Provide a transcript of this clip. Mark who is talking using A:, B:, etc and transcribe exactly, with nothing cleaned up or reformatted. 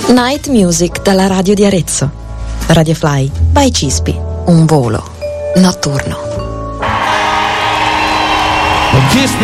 A: Night Music dalla radio di Arezzo. Radio Fly by Cispi, un volo notturno.
B: Kiss me.